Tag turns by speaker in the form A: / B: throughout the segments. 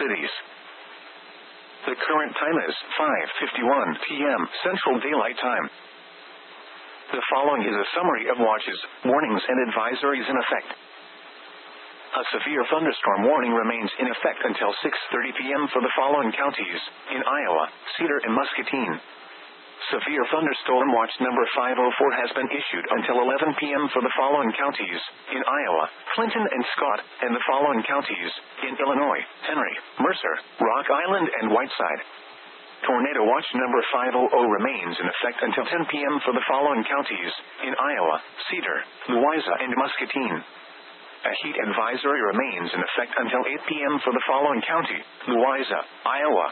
A: Cities. The current time is 5:51 p.m. Central Daylight Time. The following is a summary of watches, warnings and advisories in effect. A severe thunderstorm warning remains in effect until 6:30 p.m. for the following counties: in Iowa, Cedar and Muscatine. Severe thunderstorm watch number 504 has been issued until 11 p.m. for the following counties: in Iowa, Clinton and Scott, and the following counties: in Illinois, Henry, Mercer, Rock Island and Whiteside. Tornado watch number 500 remains in effect until 10 p.m. for the following counties: in Iowa, Cedar, Louisa and Muscatine. A heat advisory remains in effect until 8 p.m. for the following county: Louisa, Iowa.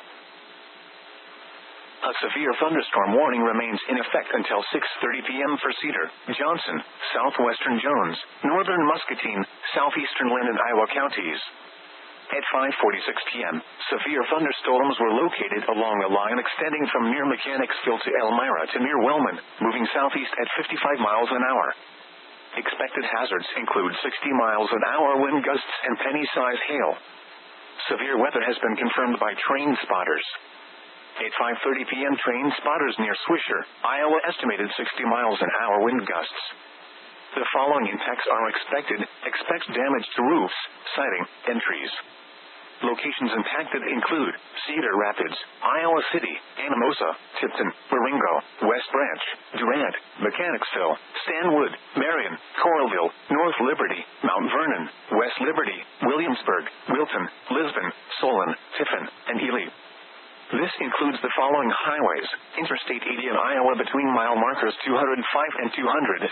A: A severe thunderstorm warning remains in effect until 6:30 p.m. for Cedar, Johnson, southwestern Jones, northern Muscatine, southeastern Linn and Iowa counties. At 5:46 p.m., severe thunderstorms were located along a line extending from near Mechanicsville to Elmira to near Wellman, moving southeast at 55 miles an hour. Expected hazards include 60 miles an hour wind gusts and penny-sized hail. Severe weather has been confirmed by train spotters. At 5:30 p.m. train spotters near Swisher, Iowa estimated 60 miles an hour wind gusts. The following impacts are expected: expect damage to roofs, siding, and trees. Locations impacted include Cedar Rapids, Iowa City, Anamosa, Tipton, Marengo, West Branch, Durant, Mechanicsville, Stanwood, Marion, Coralville, North Liberty, Mount Vernon, West Liberty, Williamsburg, Wilton, Lisbon, Solon, Tiffin, and Ely. This includes the following highways: Interstate 80 in Iowa between mile markers 205 and 277.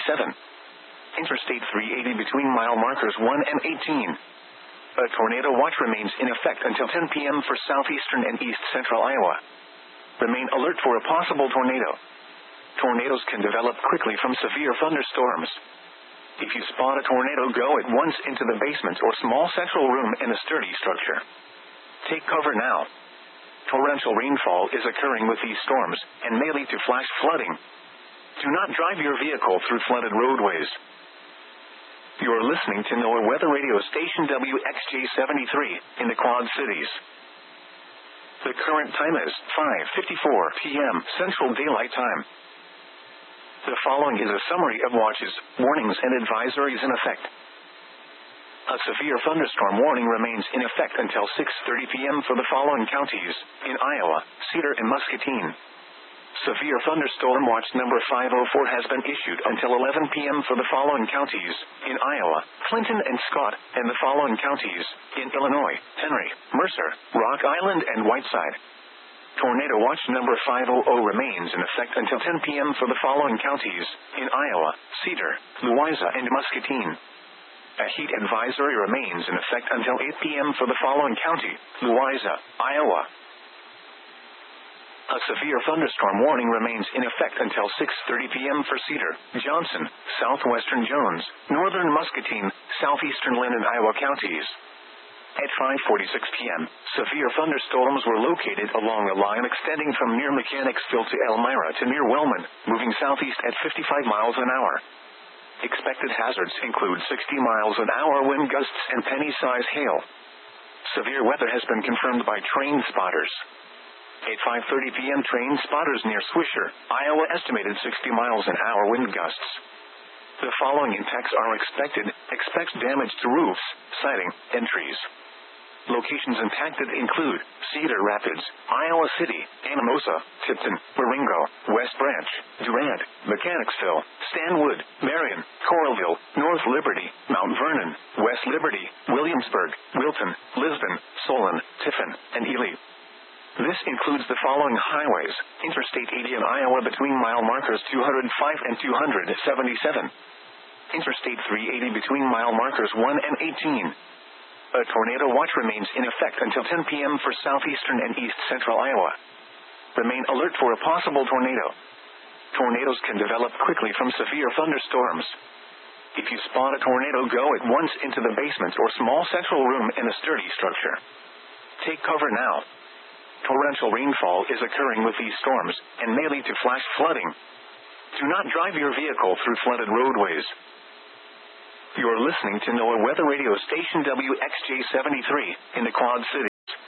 A: Interstate 380 between mile markers 1 and 18. A tornado watch remains in effect until 10 p.m. for southeastern and east central Iowa. Remain alert for a possible tornado. Tornadoes can develop quickly from severe thunderstorms. If you spot a tornado, go at once into the basement or small central room in a sturdy structure. Take cover now. Torrential rainfall is occurring with these storms, and may lead to flash flooding. Do not drive your vehicle through flooded roadways. You are listening to NOAA Weather Radio Station WXJ73 in the Quad Cities. The current time is 5:54 p.m. Central Daylight Time. The following is a summary of watches, warnings and advisories in effect. A severe thunderstorm warning remains in effect until 6:30 p.m. for the following counties: in Iowa, Cedar and Muscatine. Severe thunderstorm watch number 504 has been issued until 11 p.m. for the following counties: in Iowa, Clinton and Scott, and the following counties: in Illinois, Henry, Mercer, Rock Island and Whiteside. Tornado watch number 500 remains in effect until 10 p.m. for the following counties: in Iowa, Cedar, Louisa and Muscatine. A heat advisory remains in effect until 8 p.m. for the following county: Louisa, Iowa. A severe thunderstorm warning remains in effect until 6:30 p.m. for Cedar, Johnson, southwestern Jones, northern Muscatine, southeastern Linn and Iowa counties. At 5:46 p.m., severe thunderstorms were located along a line extending from near Mechanicsville to Elmira to near Wellman, moving southeast at 55 miles an hour. Expected hazards include 60 miles an hour wind gusts and penny-sized hail. Severe weather has been confirmed by train spotters. At 5:30 p.m. train spotters near Swisher, Iowa estimated 60 miles an hour wind gusts. The following impacts are expected: expect damage to roofs, siding, and trees. Locations impacted include Cedar Rapids, Iowa City, Anamosa, Tipton, Marengo, West Branch, Durant, Mechanicsville, Stanwood, Marion, Coralville, North Liberty, Mount Vernon, West Liberty, Williamsburg, Wilton, Lisbon, Solon, Tiffin, and Ely. This includes the following highways: Interstate 80 in Iowa between mile markers 205 and 277. Interstate 380 between mile markers 1 and 18. A tornado watch remains in effect until 10 p.m. for southeastern and east central Iowa. Remain alert for a possible tornado. Tornadoes can develop quickly from severe thunderstorms. If you spot a tornado, go at once into the basement or small central room in a sturdy structure. Take cover now. Torrential rainfall is occurring with these storms, and may lead to flash flooding. Do not drive your vehicle through flooded roadways. You are listening to NOAA Weather Radio Station WXJ73 in the Quad Cities.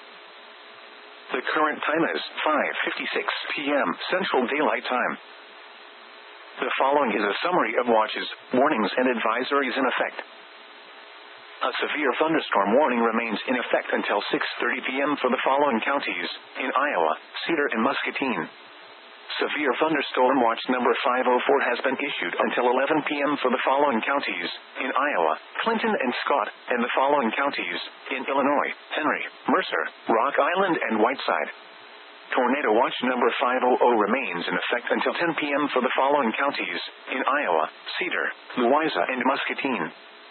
A: The current time is 5:56 p.m. Central Daylight Time. The following is a summary of watches, warnings, and advisories in effect. A severe thunderstorm warning remains in effect until 6:30 p.m. for the following counties: in Iowa, Cedar and Muscatine. Severe thunderstorm watch number 504 has been issued until 11 p.m. for the following counties: in Iowa, Clinton and Scott, and the following counties: in Illinois, Henry, Mercer, Rock Island, and Whiteside. Tornado watch number 500 remains in effect until 10 p.m. for the following counties: in Iowa, Cedar, Louisa, and Muscatine.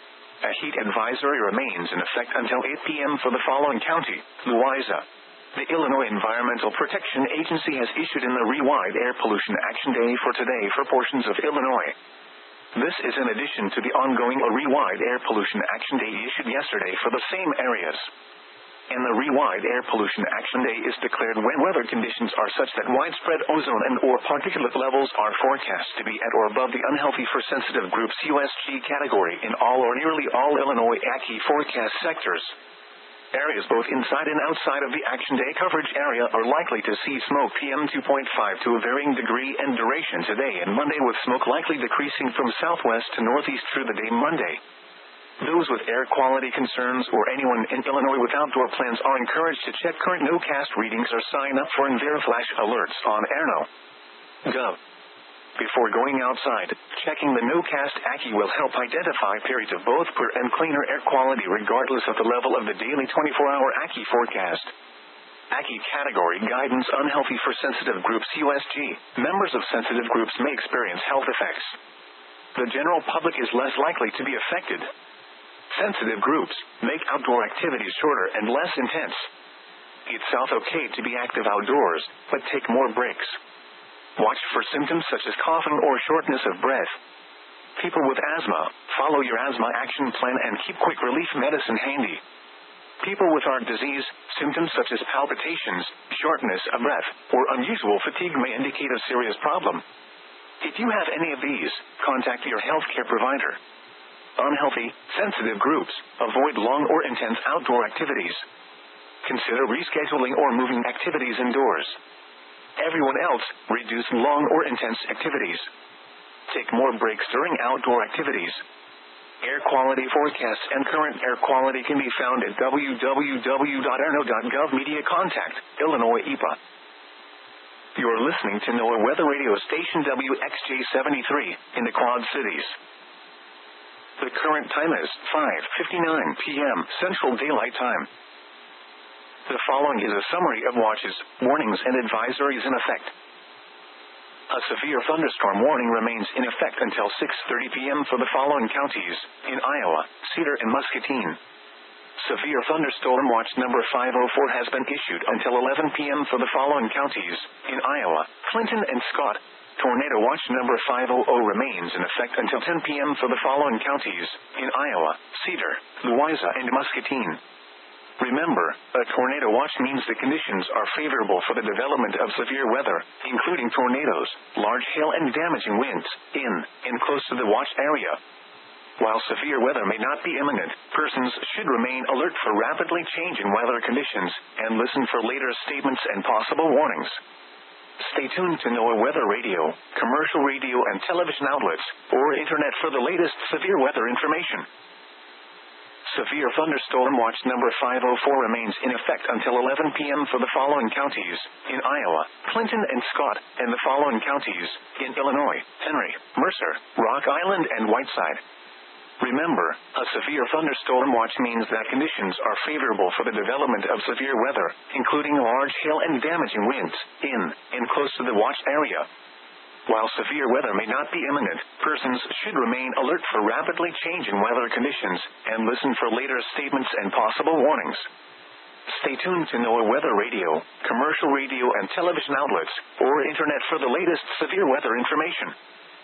A: A heat advisory remains in effect until 8 p.m. for the following county: Louisa. The Illinois Environmental Protection Agency has issued in the Rewide Air Pollution Action Day for today for portions of Illinois. This is in addition to the ongoing Rewide Air Pollution Action Day issued yesterday for the same areas. And the Rewide Air Pollution Action Day is declared when weather conditions are such that widespread ozone and/or particulate levels are forecast to be at or above the unhealthy for sensitive groups USG category in all or nearly all Illinois ACHI forecast sectors. Areas both inside and outside of the Action Day coverage area are likely to see smoke PM 2.5 to a varying degree and duration today and Monday, with smoke likely decreasing from southwest to northeast through the day Monday. Those with air quality concerns or anyone in Illinois with outdoor plans are encouraged to check current NOCAST readings or sign up for EnviroFlash alerts on airno.gov. Before going outside, checking the NOCAST ACHI will help identify periods of both poor and cleaner air quality regardless of the level of the daily 24-hour ACHI forecast. ACHI category guidance: unhealthy for sensitive groups USG. Members of sensitive groups may experience health effects. The general public is less likely to be affected. Sensitive groups make outdoor activities shorter and less intense. It's okay to be active outdoors, but take more breaks. Watch for symptoms such as coughing or shortness of breath. People with asthma, follow your asthma action plan and keep quick relief medicine handy. People with heart disease, symptoms such as palpitations, shortness of breath, or unusual fatigue may indicate a serious problem. If you have any of these, contact your healthcare provider. Unhealthy, sensitive groups avoid long or intense outdoor activities. Consider rescheduling or moving activities indoors. Everyone else, reduce long or intense activities. Take more breaks during outdoor activities. Air quality forecasts and current air quality can be found at www.airno.gov. Media contact, Illinois EPA. You are listening to NOAA Weather Radio Station WXJ73 in the Quad Cities. The current time is 5:59 p.m. Central Daylight Time. The following is a summary of watches, warnings, and advisories in effect. A severe thunderstorm warning remains in effect until 6:30 p.m. for the following counties: in Iowa, Cedar, and Muscatine. Severe thunderstorm watch number 504 has been issued until 11 p.m. for the following counties: in Iowa, Clinton, and Scott. Tornado watch number 500 remains in effect until 10 p.m. for the following counties: in Iowa, Cedar, Louisa, and Muscatine. Remember, a tornado watch means the conditions are favorable for the development of severe weather, including tornadoes, large hail, and damaging winds, in and close to the watch area. While severe weather may not be imminent, persons should remain alert for rapidly changing weather conditions and listen for later statements and possible warnings. Stay tuned to NOAA Weather Radio, commercial radio and television outlets, or internet for the latest severe weather information. Severe thunderstorm watch number 504 remains in effect until 11 p.m. for the following counties: in Iowa, Clinton, and Scott, and the following counties: in Illinois, Henry, Mercer, Rock Island, and Whiteside. Remember, a severe thunderstorm watch means that conditions are favorable for the development of severe weather, including large hail and damaging winds, in and close to the watch area. While severe weather may not be imminent, persons should remain alert for rapidly changing weather conditions and listen for later statements and possible warnings. Stay tuned to NOAA Weather Radio, commercial radio and television outlets, or internet for the latest severe weather information.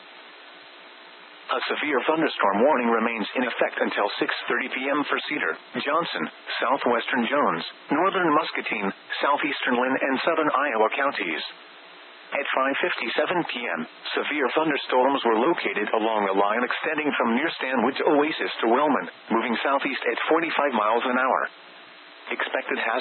A: A severe thunderstorm warning remains in effect until 6:30 p.m. for Cedar, Johnson, southwestern Jones, northern Muscatine, southeastern Linn, and southern Iowa counties. At 5:57 p.m., severe thunderstorms were located along a line extending from near Stanwood to Oasis to Wellman, moving southeast at 45 miles an hour. Expected hazards.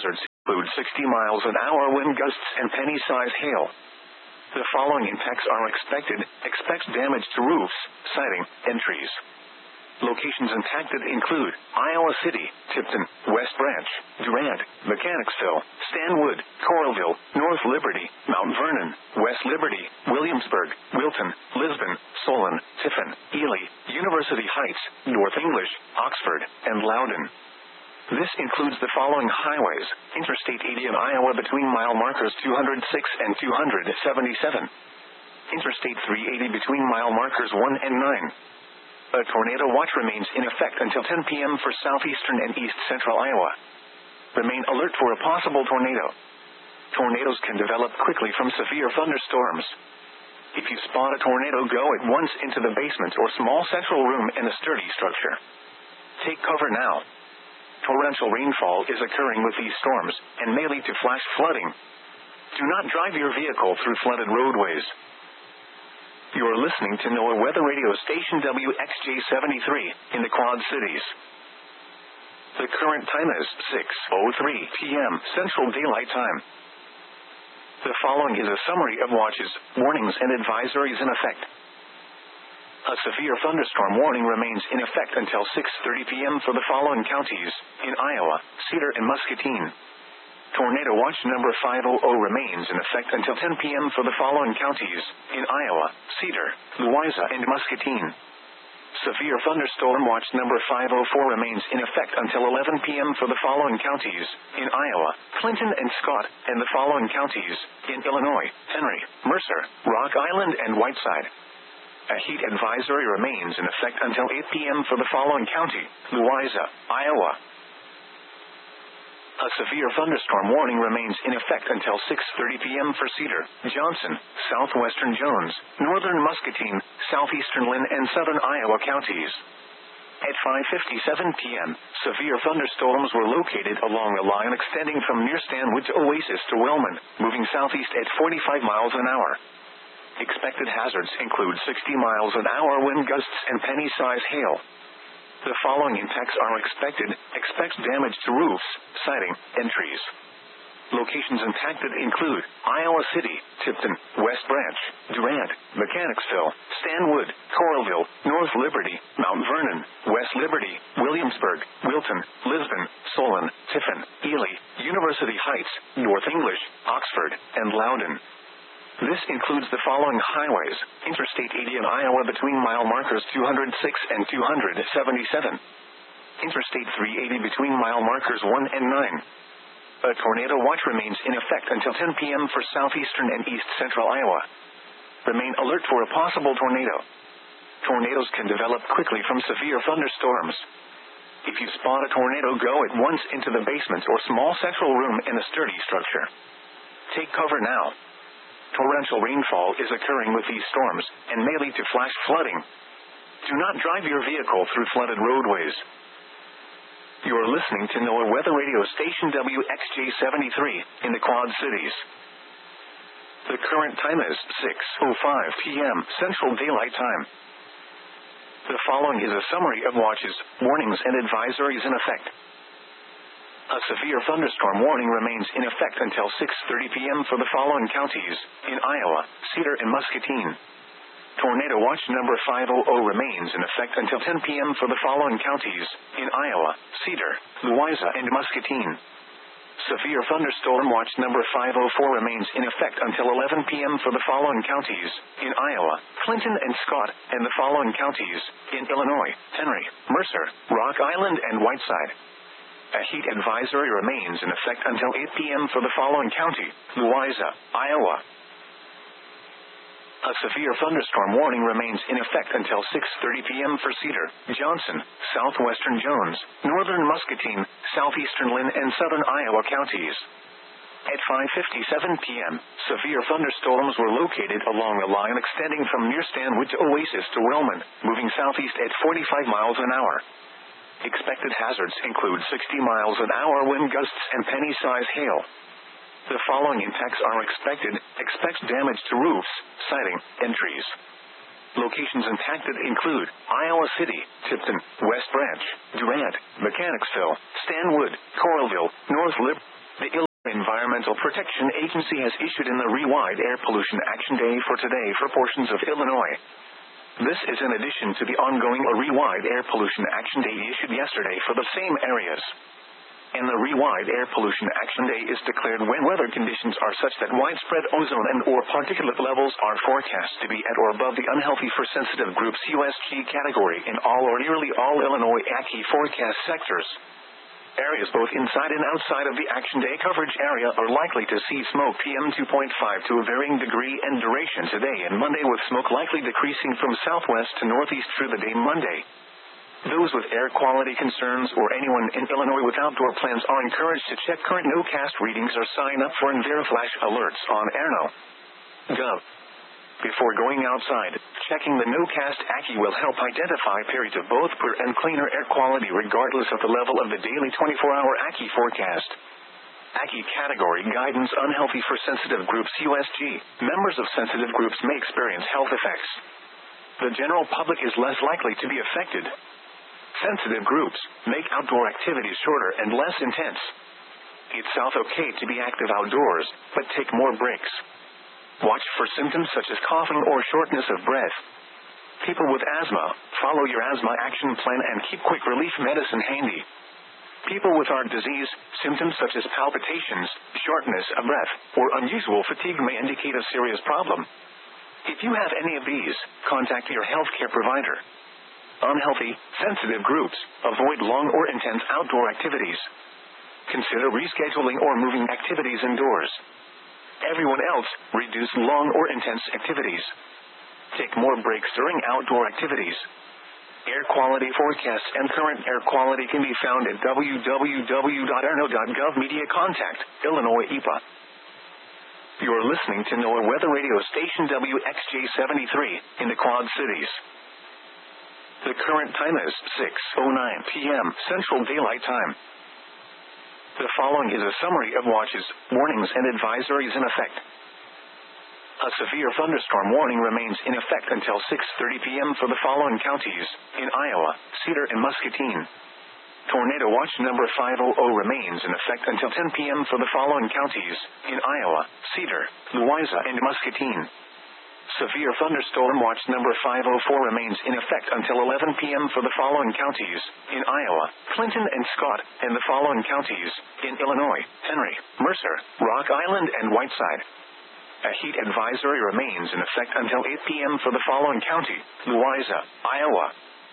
A: include 60 miles an hour wind gusts and penny-size hail. The following impacts are expected. Expect damage to roofs, siding, and trees. Locations impacted include Iowa City, Tipton, West Branch, Durant, Mechanicsville, Stanwood, Coralville, North Liberty, Mount Vernon, West Liberty, Williamsburg, Wilton, Lisbon, Solon, Tiffin, Ely, University Heights, North English, Oxford, and Loudon. This includes the following highways: Interstate 80 in Iowa between mile markers 206 and 277. Interstate 380 between mile markers 1 and 9. A tornado watch remains in effect until 10 p.m. for southeastern and east central Iowa. Remain alert for a possible tornado. Tornadoes can develop quickly from severe thunderstorms. If you spot a tornado, go at once into the basement or small central room in a sturdy structure. Take cover now. Torrential rainfall is occurring with these storms and may lead to flash flooding. Do not drive your vehicle through flooded roadways. You are listening to NOAA Weather Radio Station WXJ73 in the Quad Cities. The current time is 6:03 p.m. Central Daylight Time. The following is a summary of watches, warnings, and advisories in effect. A severe thunderstorm warning remains in effect until 6:30 p.m. for the following counties in Iowa, Cedar, and Muscatine. Tornado watch number 500 remains in effect until 10 p.m. for the following counties in Iowa, Cedar, Louisa, and Muscatine. Severe thunderstorm watch number 504 remains in effect until 11 p.m. for the following counties in Iowa, Clinton and Scott, and the following counties in Illinois, Henry, Mercer, Rock Island, and Whiteside. A heat advisory remains in effect until 8 p.m. for the following county, Louisa, Iowa. A severe thunderstorm warning remains in effect until 6:30 p.m. for Cedar, Johnson, southwestern Jones, northern Muscatine, southeastern Lynn, and southern Iowa counties. At 5:57 p.m., severe thunderstorms were located along a line extending from near Stanwood to Oasis to Wellman, moving southeast at 45 miles an hour. Expected hazards include 60 miles an hour wind gusts and penny-size hail. The following impacts are expected. Expect damage to roofs, siding, and trees. Locations impacted include Iowa City, Tipton, West Branch, Durant, Mechanicsville, Stanwood, Coralville, North Liberty, Mount Vernon, West Liberty, Williamsburg, Wilton, Lisbon, Solon, Tiffin, Ely, University Heights, North English, Oxford, and Loudon. This includes the following highways: Interstate 80 in Iowa between mile markers 206 and 277. Interstate 380 between mile markers 1 and 9. A tornado watch remains in effect until 10 p.m. for southeastern and east central Iowa. Remain alert for a possible tornado. Tornadoes can develop quickly from severe thunderstorms. If you spot a tornado, go at once into the basement or small central room in a sturdy structure. Take cover now. Torrential rainfall is occurring with these storms and may lead to flash flooding. Do not drive your vehicle through flooded roadways. You are listening to NOAA Weather Radio Station WXJ73 in the Quad Cities. The current time is 6:05 p.m. Central Daylight Time. The following is a summary of watches, warnings, and advisories in effect. A severe thunderstorm warning remains in effect until 6:30 p.m. for the following counties in Iowa, Cedar, and Muscatine. Tornado watch number 500 remains in effect until 10 p.m. for the following counties in Iowa, Cedar, Louisa, and Muscatine. Severe thunderstorm watch number 504 remains in effect until 11 p.m. for the following counties in Iowa, Clinton and Scott, and the following counties in Illinois, Henry, Mercer, Rock Island, and Whiteside. A heat advisory remains in effect until 8 p.m. for the following county, Louisa, Iowa. A severe thunderstorm warning remains in effect until 6:30 p.m. for Cedar, Johnson, southwestern Jones, northern Muscatine, southeastern Lynn, and southern Iowa counties. At 5:57 p.m., severe thunderstorms were located along a line extending from near Stanwood to Oasis to Wellman, moving southeast at 45 miles an hour. Expected hazards include 60 miles an hour wind gusts and penny-size hail. The following impacts are expected. Expect damage to roofs, siding, and trees. Locations impacted include Iowa City, Tipton, West Branch, Durant, Mechanicsville, Stanwood, Coralville, North Liberty, the Environmental Protection Agency has issued in the Rewide Air Pollution Action Day for today for portions of Illinois. This is in addition to the ongoing Rewide Air Pollution Action Day issued yesterday for the same areas. And the Rewide Air Pollution Action Day is declared when weather conditions are such that widespread ozone and or particulate levels are forecast to be at or above the unhealthy for sensitive groups USG category in all or nearly all Illinois ACHI forecast sectors. Areas both inside and outside of the Action Day coverage area are likely to see smoke PM 2.5 to a varying degree and duration today and Monday, with smoke likely decreasing from southwest to northeast through the day Monday. Those with air quality concerns or anyone in Illinois with outdoor plans are encouraged to check current NOCAST readings or sign up for EnviroFlash alerts on airno.gov. Before going outside, checking the NOCAST ACHI will help identify periods of both poor and cleaner air quality regardless of the level of the daily 24-hour ACHI forecast. ACHI category guidance: unhealthy for sensitive groups USG. Members of sensitive groups may experience health effects. The general public is less likely to be affected. Sensitive groups make outdoor activities shorter and less intense. It's okay to be active outdoors, but take more breaks. Watch for symptoms such as coughing or shortness of breath. People with asthma, follow your asthma action plan and keep quick relief medicine handy. People with heart disease, symptoms such as palpitations, shortness of breath, or unusual fatigue may indicate a serious problem. If you have any of these, contact your healthcare provider. Unhealthy, sensitive groups, avoid long or intense outdoor activities. Consider rescheduling or moving activities indoors. Everyone else, reduce long or intense activities. Take more breaks during outdoor activities. Air quality forecasts and current air quality can be found at www.airno.gov. Media contact, Illinois EPA. You are listening to NOAA Weather Radio Station WXJ73 in the Quad Cities. The current time is 6:09 p.m. Central Daylight Time. The following is a summary of watches, warnings, and advisories in effect. A severe thunderstorm warning remains in effect until 6:30 p.m. for the following counties: in Iowa, Cedar and Muscatine. Tornado watch number 500 remains in effect until 10 p.m. for the following counties: in Iowa, Cedar, Louisa, and Muscatine. Severe thunderstorm watch number 504 remains in effect until 11 p.m. for the following counties: in Iowa, Clinton and Scott, and the following counties: in Illinois, Henry, Mercer, Rock Island, and Whiteside. A heat advisory remains in effect until 8 p.m. for the following county: Louisa, Iowa.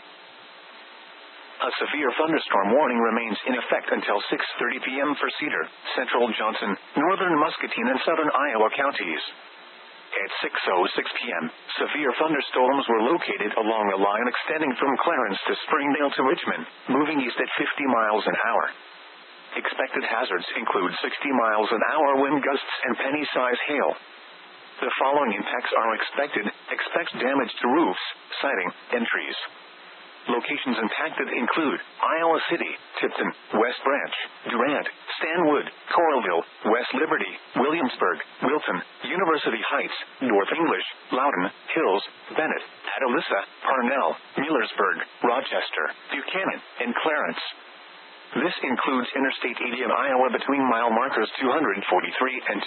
A: A severe thunderstorm warning remains in effect until 6:30 p.m. for Cedar, Central Johnson, Northern Muscatine, and Southern Iowa counties. At 6:06 p.m., severe thunderstorms were located along a line extending from Clarence to Springdale to Richmond, moving east at 50 miles an hour. Expected hazards include 60 miles an hour wind gusts and penny-size hail. The following impacts are expected: expect damage to roofs, siding, and trees. Locations impacted include Iowa City, Tipton, West Branch, Durant, Stanwood, Coralville, West Liberty, Williamsburg, Wilton, University Heights, North English, Loudon, Hills, Bennett, Atalissa, Parnell, Millersburg, Rochester, Buchanan, and Clarence. This includes Interstate 80 in Iowa between mile markers 243 and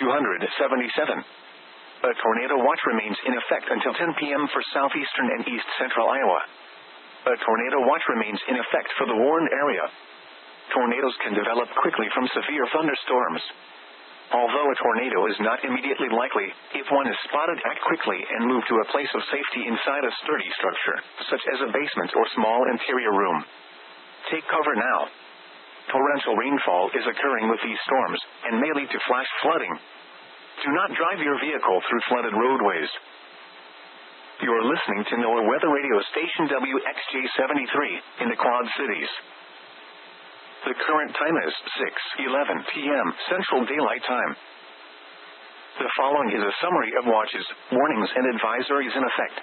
A: 277. A tornado watch remains in effect until 10 p.m. for southeastern and east central Iowa. A tornado watch remains in effect for the warned area. Tornadoes can develop quickly from severe thunderstorms. Although a tornado is not immediately likely, if one is spotted, act quickly and move to a place of safety inside a sturdy structure, such as a basement or small interior room. Take cover now. Torrential rainfall is occurring with these storms, and may lead to flash flooding. Do not drive your vehicle through flooded roadways. You are listening to NOAA Weather Radio Station WXJ73 in the Quad Cities. The current time is 6:11 p.m. Central Daylight Time. The following is a summary of watches, warnings, and advisories in effect.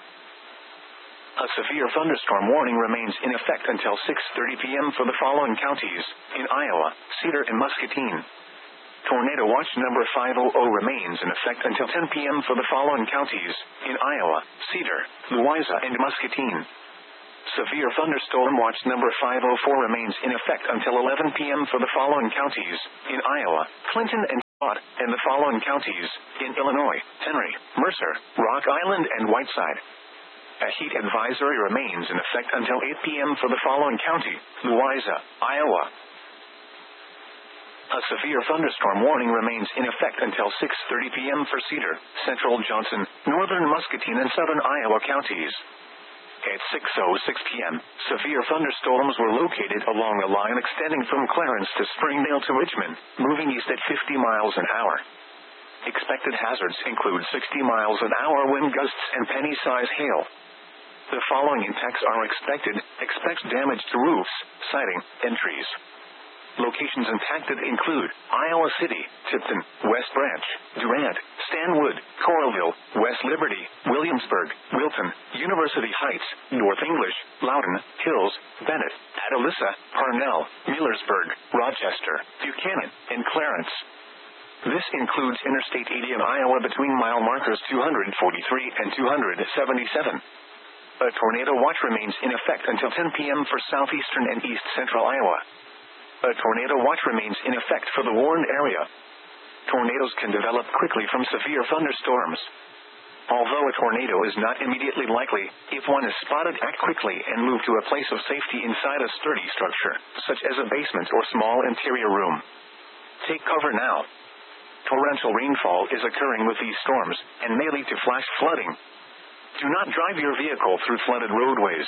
A: A severe thunderstorm warning remains in effect until 6:30 p.m. for the following counties: in Iowa, Cedar, and Muscatine. Tornado watch number 500 remains in effect until 10 p.m. for the following counties: in Iowa, Cedar, Louisa, and Muscatine. Severe thunderstorm watch number 504 remains in effect until 11 p.m. for the following counties: in Iowa, Clinton, and Scott, and the following counties, in Illinois: Henry, Mercer, Rock Island, and Whiteside. A heat advisory remains in effect until 8 p.m. for the following county: Louisa, Iowa. A severe thunderstorm warning remains in effect until 6:30 p.m. for Cedar, Central Johnson, Northern Muscatine, and Southern Iowa counties. At 6:06 p.m., severe thunderstorms were located along a line extending from Clarence to Springdale to Richmond, moving east at 50 miles an hour. Expected hazards include 60 miles an hour wind gusts and penny-size hail. The following impacts are expected: expect damage to roofs, siding, and trees. Locations impacted include Iowa City, Tipton, West Branch, Durant, Stanwood, Coralville, West Liberty, Williamsburg, Wilton, University Heights, North English, Loudon, Hills, Bennett, Atalissa, Parnell, Millersburg, Rochester, Buchanan, and Clarence. This includes Interstate 80 in Iowa between mile markers 243 and 277. A tornado watch remains in effect until 10 p.m. for southeastern and east central Iowa. A tornado watch remains in effect for the warned area. Tornadoes can develop quickly from severe thunderstorms. Although a tornado is not immediately likely, if one is spotted, act quickly and move to a place of safety inside a sturdy structure, such as a basement or small interior room. Take cover now. Torrential rainfall is occurring with these storms, and may lead to flash flooding. Do not drive your vehicle through flooded roadways.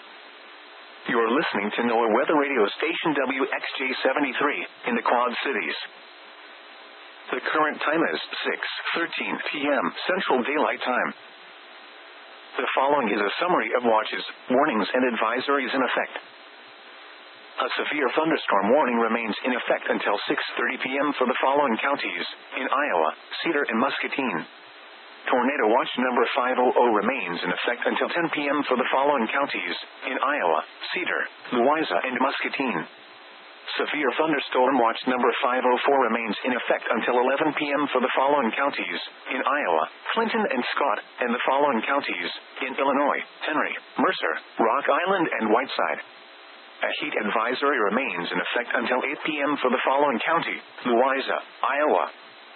A: You are listening to NOAA Weather Radio Station WXJ73 in the Quad Cities. The current time is 6:13 p.m. Central Daylight Time. The following is a summary of watches, warnings, and advisories in effect. A severe thunderstorm warning remains in effect until 6:30 p.m. for the following counties, in Iowa, Cedar, and Muscatine. Tornado watch number 500 remains in effect until 10 p.m. for the following counties, in Iowa, Cedar, Louisa, and Muscatine. Severe thunderstorm watch number 504 remains in effect until 11 p.m. for the following counties, in Iowa, Clinton and Scott, and the following counties, in Illinois: Henry, Mercer, Rock Island, and Whiteside. A heat advisory remains in effect until 8 p.m. for the following county, Louisa, Iowa.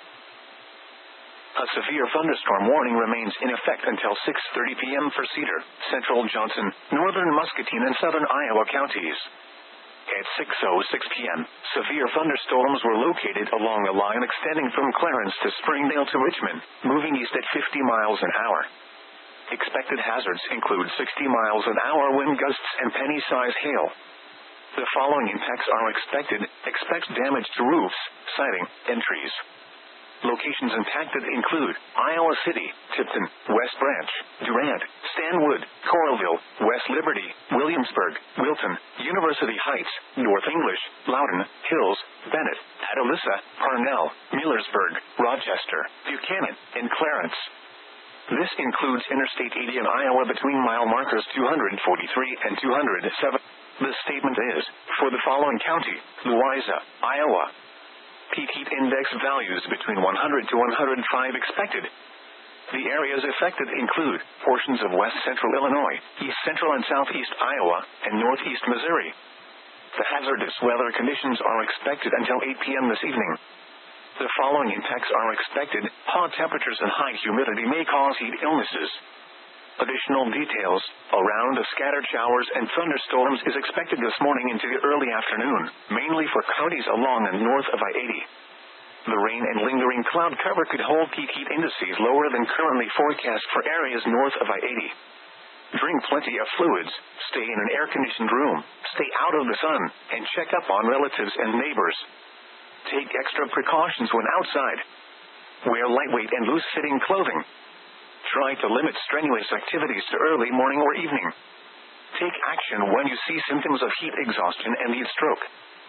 A: A severe thunderstorm warning remains in effect until 6:30 p.m. for Cedar, Central Johnson, Northern Muscatine, and Southern Iowa counties. At 6:06 p.m., severe thunderstorms were located along a line extending from Clarence to Springdale to Richmond, moving east at 50 miles an hour. Expected hazards include 60 miles an hour wind gusts and penny-size hail. The following impacts are expected: expect damage to roofs, siding, and trees. Locations impacted include Iowa City, Tipton, West Branch, Durant, Stanwood, Coralville, West Liberty, Williamsburg, Wilton, University Heights, North English, Loudon, Hills, Bennett, Atalissa, Parnell, Millersburg, Rochester, Buchanan, and Clarence. This includes Interstate 80 in Iowa between mile markers 243 and 207. The statement is, for the following county, Louisa, Iowa. Peak heat index values between 100 to 105 expected. The areas affected include portions of west central Illinois, east central and southeast Iowa, and northeast Missouri. The hazardous weather conditions are expected until 8 p.m. this evening. The following impacts are expected: hot temperatures and high humidity may cause heat illnesses. Additional details: a round of scattered showers and thunderstorms is expected this morning into the early afternoon, mainly for counties along and north of I-80. The rain and lingering cloud cover could hold peak heat indices lower than currently forecast for areas north of I-80. Drink plenty of fluids, stay in an air-conditioned room, stay out of the sun, and check up on relatives and neighbors. Take extra precautions when outside. Wear lightweight and loose-fitting clothing. Try to limit strenuous activities to early morning or evening. Take action when you see symptoms of heat exhaustion and need stroke.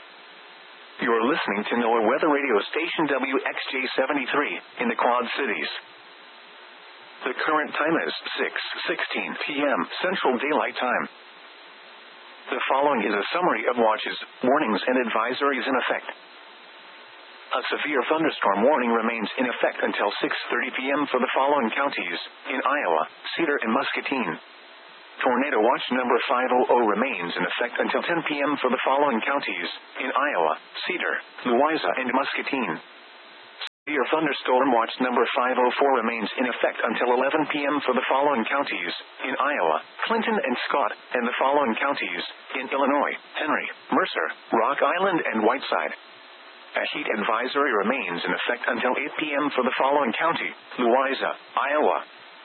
A: You are listening to NOAA Weather Radio Station WXJ73 in the Quad Cities. The current time is 6:16 p.m. Central Daylight Time. The following is a summary of watches, warnings, and advisories in effect. A severe thunderstorm warning remains in effect until 6:30 p.m. for the following counties, in Iowa, Cedar, and Muscatine. Tornado watch number 500 remains in effect until 10 p.m. for the following counties, in Iowa, Cedar, Louisa, and Muscatine. thunderstorm watch number 504 remains in effect until 11 p.m. for the following counties: in Iowa, Clinton and Scott, and the following counties: in Illinois, Henry, Mercer, Rock Island, and Whiteside. A heat advisory remains in effect until 8 p.m. for the following county: Louisa, Iowa.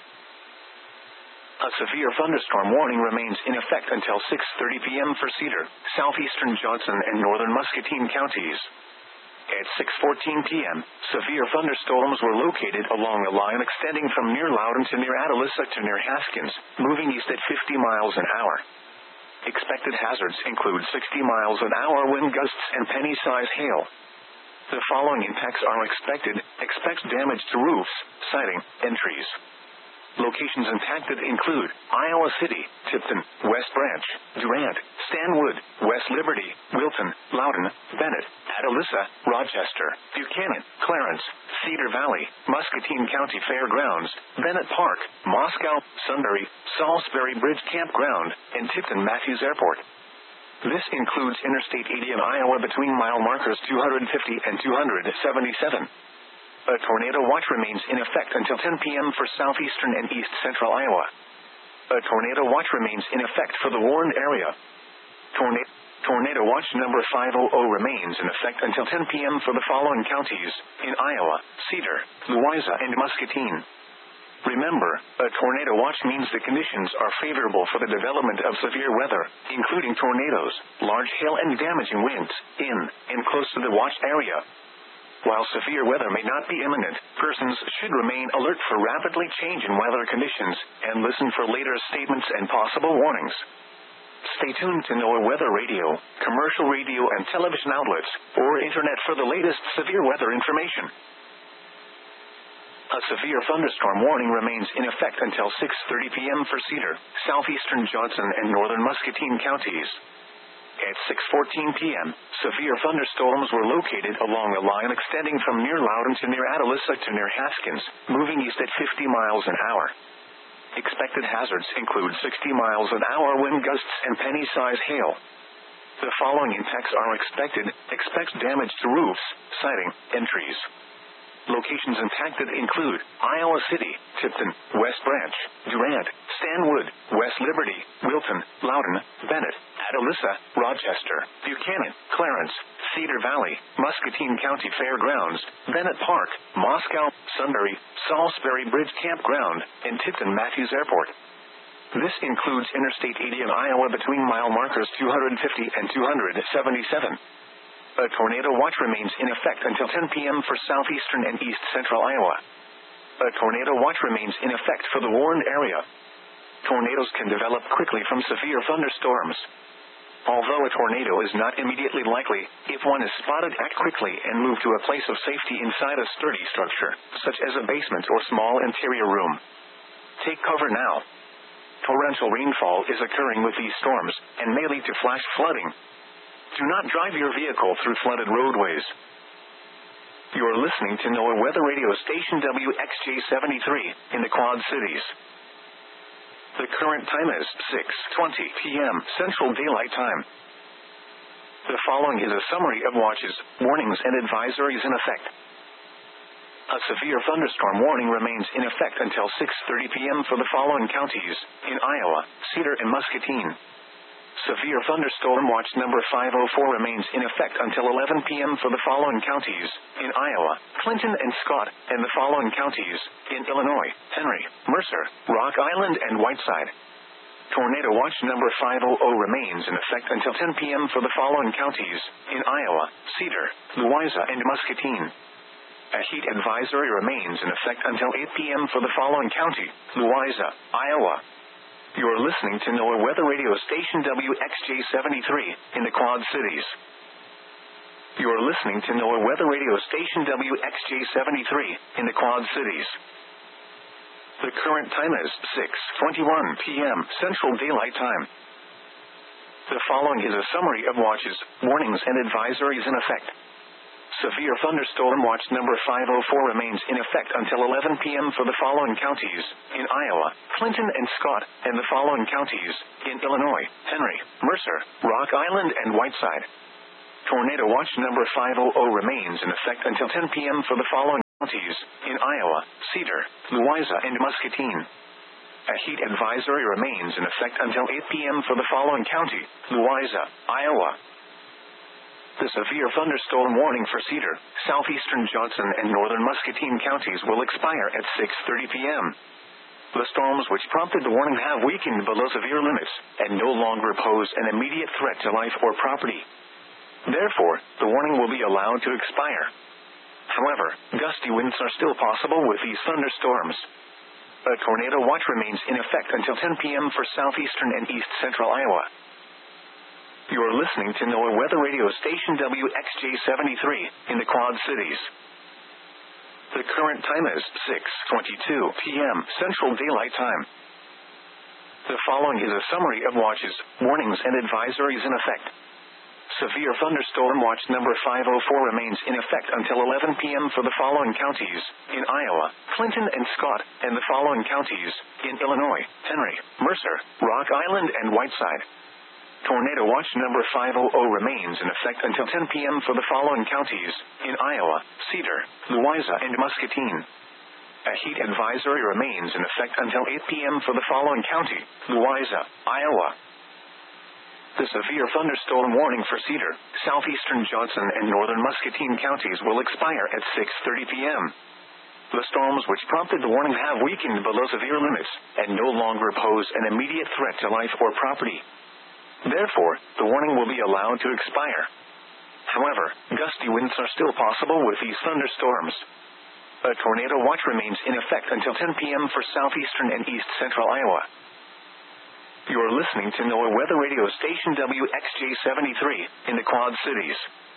A: A severe thunderstorm warning remains in effect until 6:30 p.m. for Cedar, southeastern Johnson, and northern Muscatine counties. At 6:14 p.m., severe thunderstorms were located along a line extending from near Loudon to near Atalissa to near Haskins, moving east at 50 miles an hour. Expected hazards include 60 miles an hour wind gusts and penny-size hail. The following impacts are expected: expect damage to roofs, siding, and trees. Locations impacted include Iowa City, Tipton, West Branch, Durant, Stanwood, West Liberty, Wilton, Loudon, Bennett, Atalissa, Rochester, Buchanan, Clarence, Cedar Valley, Muscatine County Fairgrounds, Bennett Park, Moscow, Sunbury, Salisbury Bridge Campground, and Tipton Matthews Airport. This includes Interstate 80 in Iowa between mile markers 250 and 277. A tornado watch remains in effect until 10 p.m. for southeastern and east central Iowa. A tornado watch remains in effect for the warned area. Tornado watch number 500 remains in effect until 10 p.m. for the following counties: in Iowa, Cedar, Louisa, and Muscatine. Remember, a tornado watch means the conditions are favorable for the development of severe weather, including tornadoes, large hail, and damaging winds, in and close to the watch area. While severe weather may not be imminent, persons should remain alert for rapidly changing weather conditions and listen for later statements and possible warnings. Stay tuned to NOAA Weather Radio, commercial radio and television outlets, or internet for the latest severe weather information. A severe thunderstorm warning remains in effect until 6:30 p.m. for Cedar, southeastern Johnson, and northern Muscatine counties. At 6:14 p.m., severe thunderstorms were located along a line extending from near Loudon to near Atalissa to near Haskins, moving east at 50 miles an hour. Expected hazards include 60 miles an hour wind gusts and penny-size hail. The following impacts are expected: expect damage to roofs, siding, and trees. Locations impacted include Iowa City, Tipton, West Branch, Durant, Stanwood, West Liberty, Wilton, Loudon, Bennett, Atalissa, Rochester, Buchanan, Clarence, Cedar Valley, Muscatine County Fairgrounds, Bennett Park, Moscow, Sunbury, Salisbury Bridge Campground, and Tipton Matthews Airport. This includes Interstate 80 in Iowa between mile markers 250 and 277. A tornado watch remains in effect until 10 p.m. for southeastern and east central Iowa. A tornado watch remains in effect for the warned area. Tornadoes can develop quickly from severe thunderstorms. Although a tornado is not immediately likely, if one is spotted, act quickly and move to a place of safety inside a sturdy structure, such as a basement or small interior room. Take cover now. Torrential rainfall is occurring with these storms, and may lead to flash flooding. Do not drive your vehicle through flooded roadways. You are listening to NOAA Weather Radio Station WXJ73 in the Quad Cities. The current time is 6:20 p.m. Central Daylight Time. The following is a summary of watches, warnings, and advisories in effect. A severe thunderstorm warning remains in effect until 6:30 p.m. for the following counties: in Iowa, Cedar, and Muscatine. Severe thunderstorm watch number 504 remains in effect until 11 p.m. for the following counties: in Iowa, Clinton and Scott, and the following counties: in Illinois, Henry, Mercer, Rock Island, and Whiteside. Tornado watch number 500 remains in effect until 10 p.m. for the following counties: in Iowa, Cedar, Louisa, and Muscatine. A heat advisory remains in effect until 8 p.m. for the following county: Louisa, Iowa. You are listening to NOAA Weather Radio Station WXJ73 in the Quad Cities. You are listening to NOAA Weather Radio Station WXJ73 in the Quad Cities. The current time is 6:21 p.m. Central Daylight Time. The following is a summary of watches, warnings, and advisories in effect. Severe thunderstorm watch number 504 remains in effect until 11 p.m. for the following counties: in Iowa, Clinton and Scott, and the following counties: in Illinois, Henry, Mercer, Rock Island, and Whiteside. Tornado watch number 500 remains in effect until 10 p.m. for the following counties in Iowa, Cedar, Louisa, and Muscatine. A heat advisory remains in effect until 8 p.m. for the following county, Louisa, Iowa. The severe thunderstorm warning for Cedar, southeastern Johnson, and northern Muscatine counties will expire at 6:30 p.m. The storms which prompted the warning have weakened below severe limits and no longer pose an immediate threat to life or property. Therefore, the warning will be allowed to expire. However, gusty winds are still possible with these thunderstorms. A tornado watch remains in effect until 10 p.m. for southeastern and east central Iowa. You are listening to NOAA Weather Radio Station WXJ73 in the Quad Cities. The current time is 6:22 p.m. Central Daylight Time. The following is a summary of watches, warnings, and advisories in effect. Severe thunderstorm watch number 504 remains in effect until 11 p.m. for the following counties in Iowa, Clinton and Scott, and the following counties in Illinois, Henry, Mercer, Rock Island, and Whiteside. Tornado watch number 500 remains in effect until 10 p.m. for the following counties in Iowa, Cedar, Louisa, and Muscatine. A heat advisory remains in effect until 8 p.m. for the following county, Louisa, Iowa. The severe thunderstorm warning for Cedar, southeastern Johnson, and northern Muscatine counties will expire at 6:30 p.m. The storms which prompted the warning have weakened below severe limits and no longer pose an immediate threat to life or property. Therefore, the warning will be allowed to expire. However, gusty winds are still possible with these thunderstorms. A tornado watch remains in effect until 10 p.m. for southeastern and east central Iowa. You are listening to NOAA Weather Radio Station WXJ73 in the Quad Cities.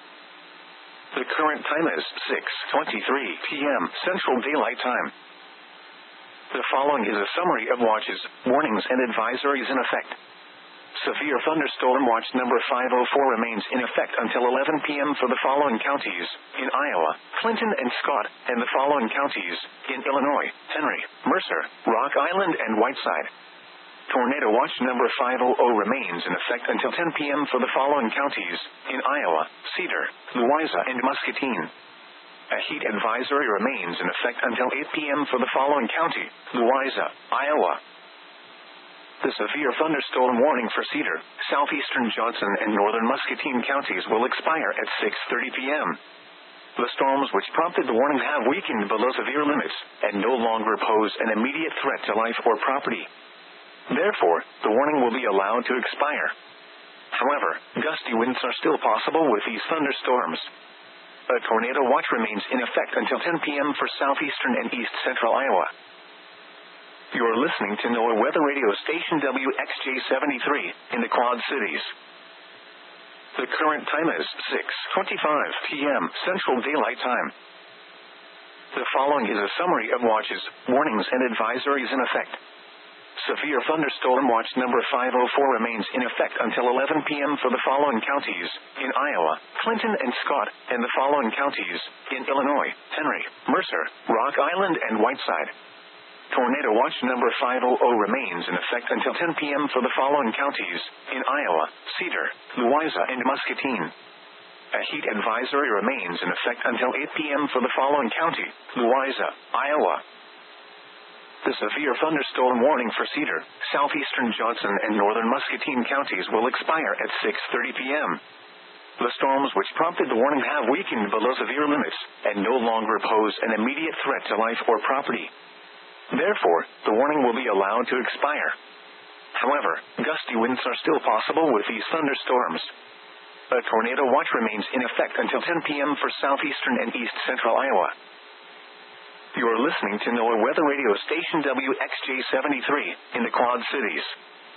A: The current time is 6:23 p.m. Central Daylight Time. The following is a summary of watches, warnings, and advisories in effect. Severe thunderstorm watch number 504 remains in effect until 11 p.m. for the following counties in Iowa, Clinton and Scott, and the following counties in Illinois, Henry, Mercer, Rock Island, and Whiteside. Tornado watch number 500 remains in effect until 10 p.m. for the following counties in Iowa, Cedar, Louisa, and Muscatine. A heat advisory remains in effect until 8 p.m. for the following county, Louisa, Iowa. The severe thunderstorm warning for Cedar, southeastern Johnson, and northern Muscatine counties will expire at 6:30 p.m. The storms which prompted the warning have weakened below severe limits and no longer pose an immediate threat to life or property. Therefore, the warning will be allowed to expire. However, gusty winds are still possible with these thunderstorms. A tornado watch remains in effect until 10 p.m. for southeastern and east central Iowa. You are listening to NOAA Weather Radio Station WXJ73 in the Quad Cities. The current time is 6:25 p.m. Central Daylight Time. The following is a summary of watches, warnings, and advisories in effect. Severe thunderstorm watch number 504 remains in effect until 11 p.m. for the following counties in Iowa, Clinton and Scott, and the following counties in Illinois, Henry, Mercer, Rock Island, and Whiteside. Tornado watch number 500 remains in effect until 10 p.m. for the following counties in Iowa, Cedar, Louisa, and Muscatine. A heat advisory remains in effect until 8 p.m. for the following county, Louisa, Iowa. The severe thunderstorm warning for Cedar, southeastern Johnson, and northern Muscatine counties will expire at 6:30 p.m. The storms which prompted the warning have weakened below severe limits and no longer pose an immediate threat to life or property. Therefore, the warning will be allowed to expire. However, gusty winds are still possible with these thunderstorms. A tornado watch remains in effect until 10 p.m. for southeastern and east central Iowa. You are listening to NOAA Weather Radio Station WXJ73 in the Quad Cities.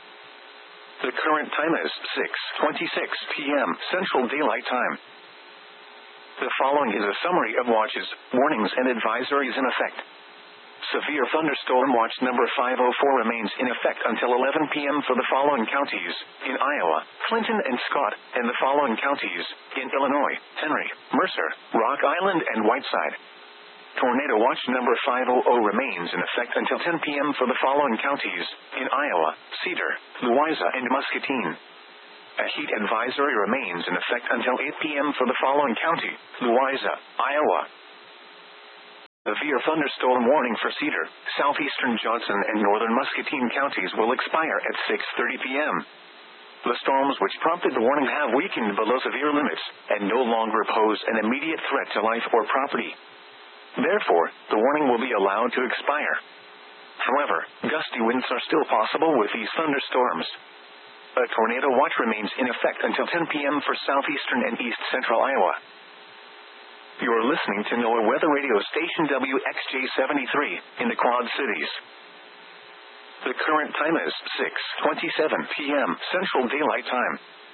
A: The current time is 6:26 p.m. Central Daylight Time. The following is a summary of watches, warnings, and advisories in effect. Severe thunderstorm watch number 504 remains in effect until 11 p.m. for the following counties in Iowa, Clinton and Scott, and the following counties in Illinois, Henry, Mercer, Rock Island, and Whiteside. Tornado watch number 500 remains in effect until 10 p.m. for the following counties in Iowa, Cedar, Louisa, and Muscatine. A heat advisory remains in effect until 8 p.m. for the following county, Louisa, Iowa. Severe thunderstorm warning for Cedar, southeastern Johnson and northern Muscatine counties will expire at 6:30 p.m. The storms which prompted the warning have weakened below severe limits and no longer pose an immediate threat to life or property. Therefore, the warning will be allowed to expire. However, gusty winds are still possible with these thunderstorms. A tornado watch remains in effect until 10 p.m. for southeastern and east central Iowa. You're listening to NOAA Weather Radio Station WXJ73 in the Quad Cities. The current time is 6:27 p.m. Central Daylight Time.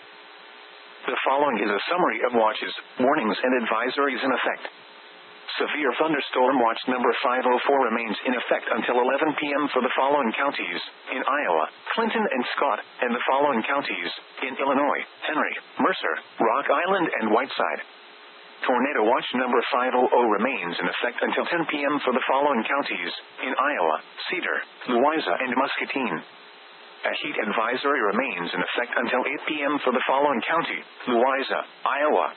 A: The following is a summary of watches, warnings, and advisories in effect. Severe thunderstorm watch number 504 remains in effect until 11 p.m. for the following counties in Iowa, Clinton and Scott, and the following counties in Illinois, Henry, Mercer, Rock Island, and Whiteside. Tornado watch number 500 remains in effect until 10 p.m. for the following counties in Iowa, Cedar, Louisa, and Muscatine. A heat advisory remains in effect until 8 p.m. for the following county, Louisa, Iowa.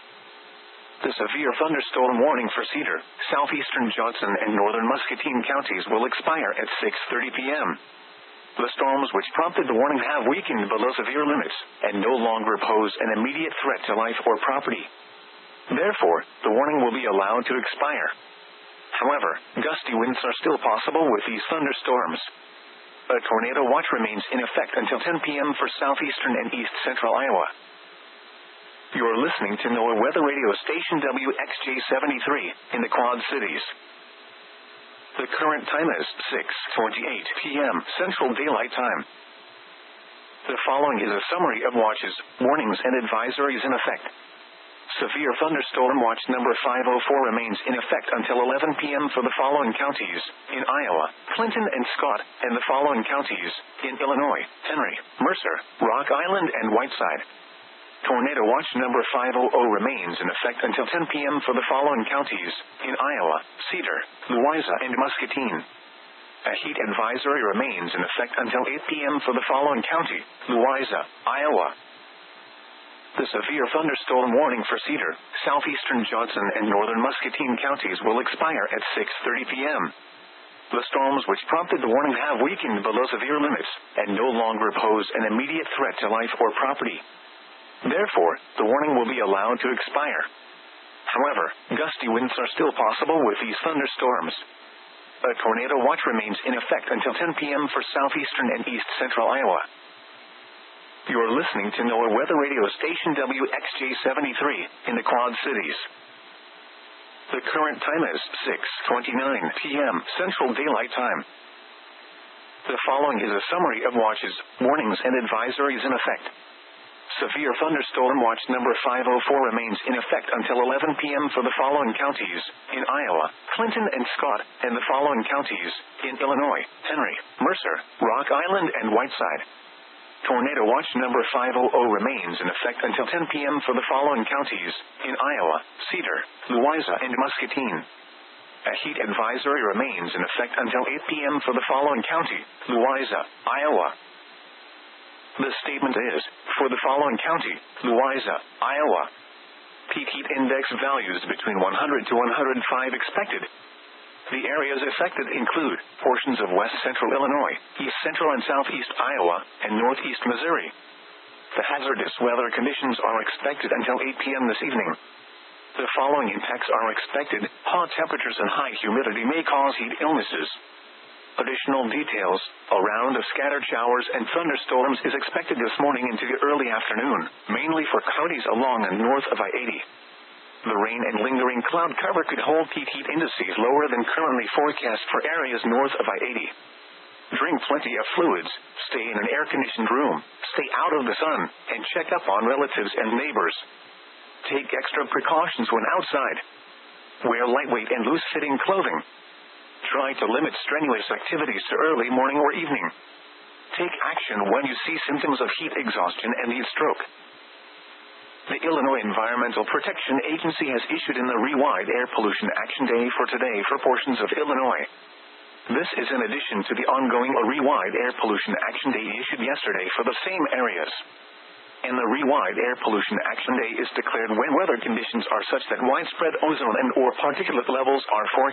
A: The severe thunderstorm warning for Cedar, southeastern Johnson, and northern Muscatine counties will expire at 6:30 p.m. The storms which prompted the warning have weakened below severe limits and no longer pose an immediate threat to life or property. Therefore, the warning will be allowed to expire. However, gusty winds are still possible with these thunderstorms. A tornado watch remains in effect until 10 p.m. for southeastern and east central Iowa. You're listening to NOAA Weather Radio Station WXJ73 in the Quad Cities. The current time is 6:28 p.m. Central Daylight Time. The following is a summary of watches, warnings, and advisories in effect. Severe thunderstorm watch number 504 remains in effect until 11 p.m. for the following counties in Iowa, Clinton and Scott, and the following counties in Illinois, Henry, Mercer, Rock Island, and Whiteside. Tornado watch number 500 remains in effect until 10 p.m. for the following counties in Iowa, Cedar, Louisa, and Muscatine. A heat advisory remains in effect until 8 p.m. for the following county, Louisa, Iowa. The severe thunderstorm warning for Cedar, southeastern Johnson, and northern Muscatine counties will expire at 6:30 p.m. The storms which prompted the warning have weakened below severe limits and no longer pose an immediate threat to life or property. Therefore, the warning will be allowed to expire. However, gusty winds are still possible with these thunderstorms. A tornado watch remains in effect until 10 p.m. for southeastern and east central Iowa. You're listening to NOAA Weather Radio Station WXJ73 in the Quad Cities. The current time is 6:29 p.m. Central Daylight Time. The following is a summary of watches, warnings, and advisories in effect. Severe thunderstorm watch number 504 remains in effect until 11 p.m. for the following counties in Iowa, Clinton and Scott, and the following counties in Illinois, Henry, Mercer, Rock Island, and Whiteside. Tornado watch number 500 remains in effect until 10 p.m. for the following counties in Iowa, Cedar, Louisa, and Muscatine. A heat advisory remains in effect until 8 p.m. for the following county, Louisa, Iowa. The statement is, for the following county, Louisa, Iowa. Peak heat index values between 100 to 105 expected. The areas affected include portions of west central Illinois, east central and southeast Iowa, and northeast Missouri. The hazardous weather conditions are expected until 8 p.m. this evening. The following impacts are expected. Hot temperatures and high humidity may cause heat illnesses. Additional details, a round of scattered showers and thunderstorms is expected this morning into the early afternoon, mainly for counties along and north of I-80. The rain and lingering cloud cover could hold peak heat indices lower than currently forecast for areas north of I-80. Drink plenty of fluids, stay in an air-conditioned room, stay out of the sun, and check up on relatives and neighbors. Take extra precautions when outside. Wear lightweight and loose-fitting clothing. Try to limit strenuous activities to early morning or evening. Take action when you see symptoms of heat exhaustion and heat stroke. The Illinois Environmental Protection Agency has issued an Illinois Air Pollution Action Day for today for portions of Illinois. This is in addition to the ongoing Illinois Air Pollution Action Day issued yesterday for the same areas. And the Illinois Air Pollution Action Day is declared when weather conditions are such that widespread ozone and/or particulate levels are forecast.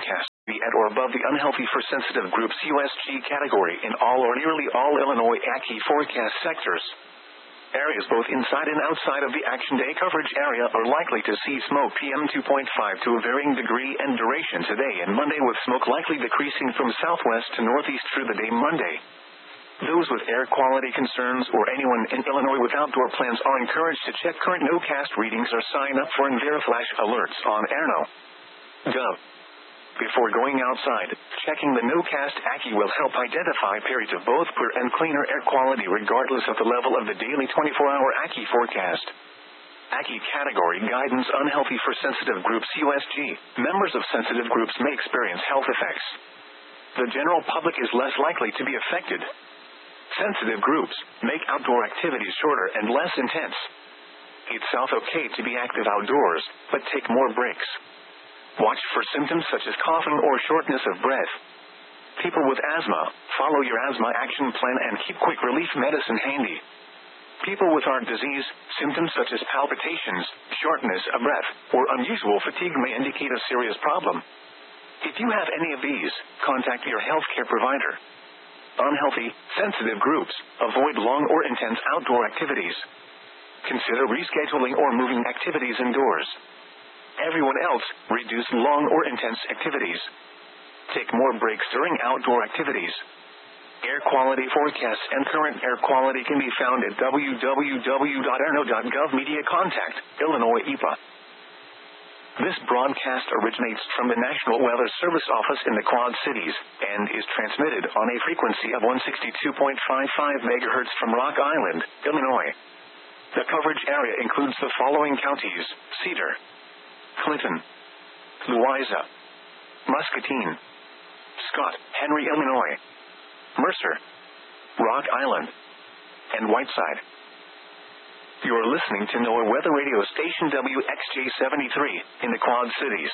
A: be at or above the unhealthy for sensitive groups USG category in all or nearly all Illinois ACCI forecast sectors. Areas both inside and outside of the Action Day coverage area are likely to see smoke PM 2.5 to a varying degree and duration today and Monday, with smoke likely decreasing from southwest to northeast through the day Monday. Those with air quality concerns or anyone in Illinois with outdoor plans are encouraged to check current NOCAST readings or sign up for EnVeriFlash alerts on airno.gov. Before going outside, checking the NOCAST ACCI will help identify periods of both poor and cleaner air quality regardless of the level of the daily 24-hour ACCI forecast. ACCI category guidance: unhealthy for sensitive groups USG. Members of sensitive groups may experience health effects. The general public is less likely to be affected. Sensitive groups make outdoor activities shorter and less intense. It's okay to be active outdoors, but take more breaks. Watch for symptoms such as coughing or shortness of breath. People with asthma, follow your asthma action plan and keep quick relief medicine handy. People with heart disease, symptoms such as palpitations, shortness of breath, or unusual fatigue may indicate a serious problem. If you have any of these, contact your healthcare provider. Unhealthy, sensitive groups, avoid long or intense outdoor activities. Consider rescheduling or moving activities indoors. Everyone else, reduce long or intense activities. Take more breaks during outdoor activities. Air quality forecasts and current air quality can be found at www.airno.gov. Media contact, Illinois EPA. This broadcast originates from the National Weather Service office in the Quad Cities and is transmitted on a frequency of 162.55 MHz from Rock Island, Illinois. The coverage area includes the following counties: Cedar, Clinton, Louisa, Muscatine, Scott, Henry, Illinois, Mercer, Rock Island, and Whiteside. You are listening to NOAA Weather Radio Station WXJ-73 in the Quad Cities.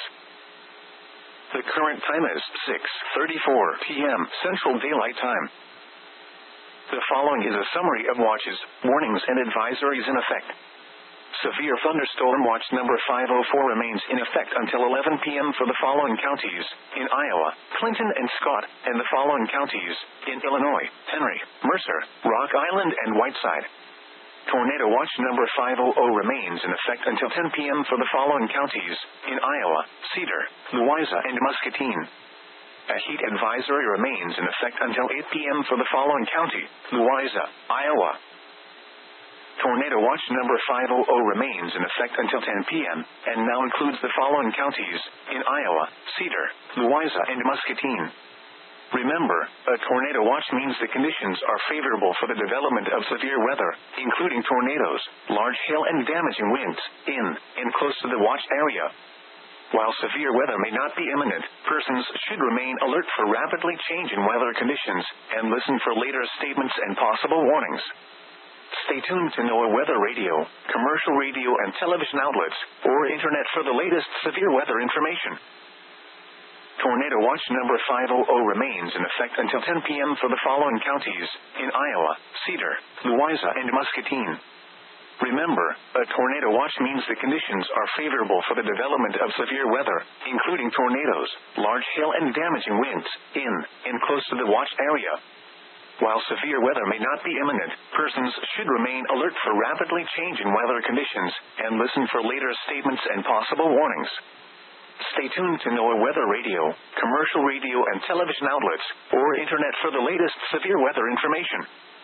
A: The current time is 6:34 p.m. Central Daylight Time. The following is a summary of watches, warnings, and advisories in effect. Severe thunderstorm watch number 504 remains in effect until 11 p.m. for the following counties: in Iowa, Clinton and Scott, and the following counties: in Illinois, Henry, Mercer, Rock Island, and Whiteside. Tornado watch number 500 remains in effect until 10 p.m. for the following counties: in Iowa, Cedar, Louisa, and Muscatine. A heat advisory remains in effect until 8 p.m. for the following county: Louisa, Iowa. Tornado watch number 500 remains in effect until 10 p.m. and now includes the following counties: in Iowa, Cedar, Louisa, and Muscatine. Remember, a tornado watch means the conditions are favorable for the development of severe weather, including tornadoes, large hail, and damaging winds, in and close to the watch area. While severe weather may not be imminent, persons should remain alert for rapidly changing weather conditions and listen for later statements and possible warnings. Stay tuned to NOAA Weather Radio, commercial radio and television outlets, or internet for the latest severe weather information. Tornado watch number 500 remains in effect until 10 p.m. for the following counties: in Iowa, Cedar, Louisa, and Muscatine. Remember, a tornado watch means the conditions are favorable for the development of severe weather, including tornadoes, large hail, and damaging winds, in and close to the watch area. While severe weather may not be imminent, persons should remain alert for rapidly changing weather conditions and listen for later statements and possible warnings. Stay tuned to NOAA Weather Radio, commercial radio and television outlets, or internet for the latest severe weather information.